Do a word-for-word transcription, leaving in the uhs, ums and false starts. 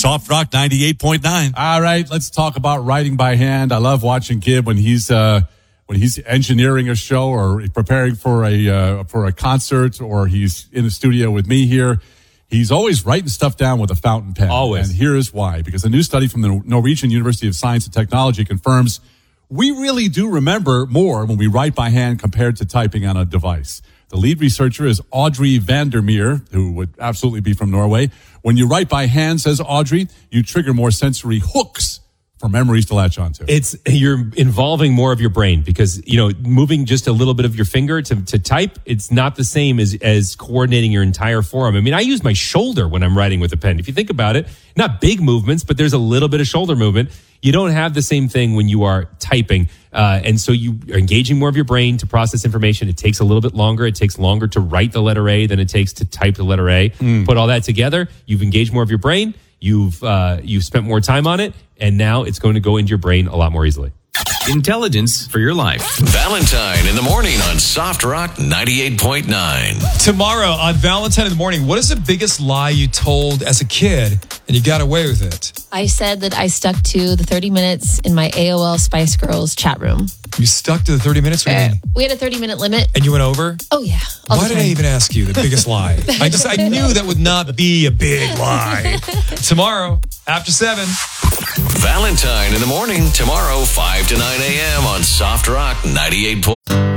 Soft Rock ninety-eight point nine. All right, let's talk about writing by hand. I love watching Gib when he's uh, when he's engineering a show or preparing for a uh, for a concert, or he's in the studio with me here. He's always writing stuff down with a fountain pen. Always. And here is why. Because a new study from the Norwegian University of Science and Technology confirms we really do remember more when we write by hand compared to typing on a device. The lead researcher is Audrey Vandermeer, who would absolutely be from Norway. When you write by hand, says Audrey, you trigger more sensory hooks for memories to latch onto. It's you're involving more of your brain because, you know, moving just a little bit of your finger to, to type, it's not the same as, as coordinating your entire forearm. I mean, I use my shoulder when I'm writing with a pen. If you think about it, not big movements, but there's a little bit of shoulder movement. You don't have the same thing when you are typing. Uh, and so you are engaging more of your brain to process information. It takes a little bit longer. It takes longer to write the letter A than it takes to type the letter A. Mm. Put all that together, you've engaged more of your brain. You've uh, you've spent more time on it, and now it's going to go into your brain a lot more easily. Intelligence for your life. Valentine in the morning on Soft Rock ninety-eight point nine. Tomorrow on Valentine in the morning, what is the biggest lie you told as a kid and you got away with it? I said that I stuck to the thirty minutes in my A O L Spice Girls chat room. You stuck to the thirty minutes? What do you mean? We had a thirty minute limit. And you went over? Oh, yeah. all Why the did I time. even ask you the biggest lie? I just I knew that would not be a big lie. Tomorrow, after seven. Valentine in the morning, tomorrow, five to nine a.m. on Soft Rock ninety-eight point nine.